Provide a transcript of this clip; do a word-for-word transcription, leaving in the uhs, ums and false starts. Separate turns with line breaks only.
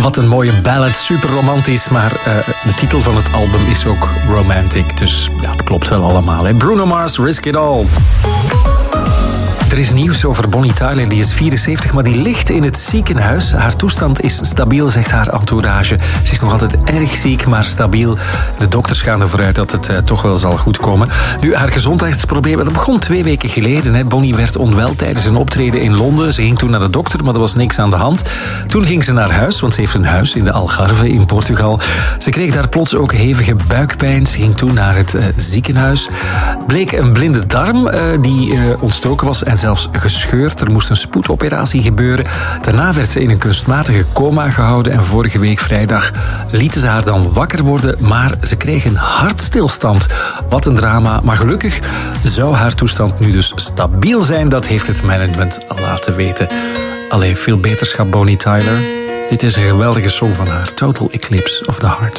Wat een mooie ballad, super romantisch, maar uh, de titel van het album is ook romantic. Dus ja, het klopt wel allemaal. Hè? Bruno Mars, Risk It All. Er is nieuws over Bonnie Tyler, die is vierenzeventig, maar die ligt in het ziekenhuis. Haar toestand is stabiel, zegt haar entourage. Ze is nog altijd erg ziek, maar stabiel. De dokters gaan ervoor uit dat het uh, toch wel zal goed komen. Nu, haar gezondheidsprobleem, dat begon twee weken geleden. Hè. Bonnie werd onwel tijdens een optreden in Londen. Ze ging toen naar de dokter, maar er was niks aan de hand. Toen ging ze naar huis, want ze heeft een huis in de Algarve in Portugal. Ze kreeg daar plots ook hevige buikpijn. Ze ging toen naar het uh, ziekenhuis. Bleek een blinde darm uh, die uh, ontstoken was en zelfs gescheurd. Er moest een spoedoperatie gebeuren. Daarna werd ze in een kunstmatige coma gehouden en vorige week vrijdag lieten ze haar dan wakker worden, maar ze kreeg een hartstilstand. Wat een drama, maar gelukkig zou haar toestand nu dus stabiel zijn. Dat heeft het management al laten weten. Allee, veel beterschap Bonnie Tyler. Dit is een geweldige song van haar, Total Eclipse of the Heart.